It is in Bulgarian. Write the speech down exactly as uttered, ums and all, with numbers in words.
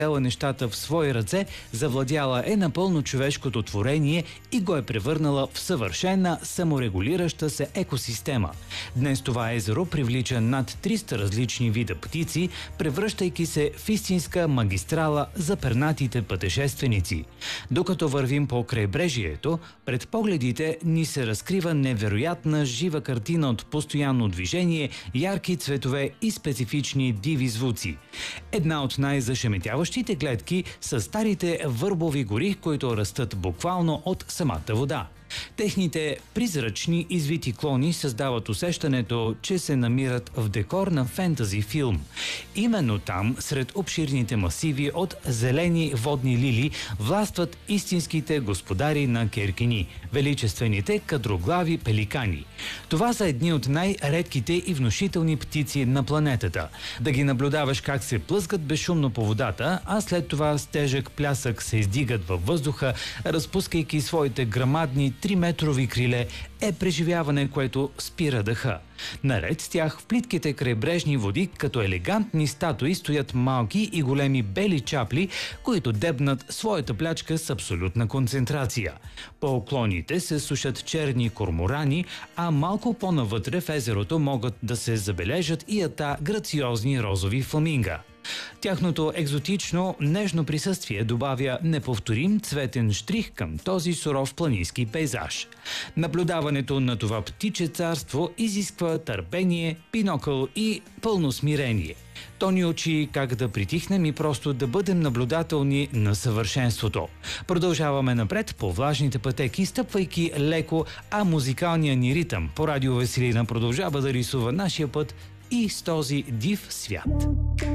взела нещата в свои ръце, завладяла е напълно човешкото творение и го е превърнала в съвършена, саморегулираща се екосистема. Днес това езеро привлича над триста различни вида птици, превръщайки се в истинска магистрала за пернатите пътешественици. Докато вървим по крайбрежието, пред погледите ни се разкрива невероятна жива картина от постоянно движение, ярки цветове и специфични диви звуци. Една от най-зашеметяващите гледки са старите върбови гори, които растат буквално от самата вода. Техните призрачни извити клони създават усещането, че се намират в декор на фентази филм. Именно там, сред обширните масиви от зелени водни лили, властват истинските господари на Керкини – величествените кадроглави пеликани. Това са едни от най-редките и внушителни птици на планетата. Да ги наблюдаваш как се плъзгат безшумно по водата, а след това с тежък плясък се издигат във въздуха, разпускайки своите грамадни триметрови криле, е преживяване, което спира дъха. Наред с тях в плитките крайбрежни води като елегантни статуи стоят малки и големи бели чапли, които дебнат своята плячка с абсолютна концентрация. По клоните се сушат черни корморани, а малко по-навътре в езерото могат да се забележат и ята грациозни розови фламинга. Тяхното екзотично, нежно присъствие добавя неповторим цветен штрих към този суров планински пейзаж. Наблюдаването на това птиче царство изисква търпение, пинокъл и пълно смирение. То ни учи как да притихнем и просто да бъдем наблюдателни на съвършенството. Продължаваме напред по влажните пътеки, стъпвайки леко, а музикалният ни ритъм по радио Веселина продължава да рисува нашия път и с този див свят.